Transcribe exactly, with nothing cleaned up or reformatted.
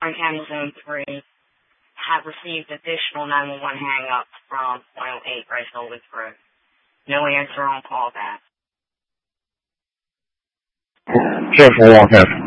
County Zone three have received additional nine one one hang-ups from one oh eight Rice Owens Road. No answer on call back. Sheriff Walker.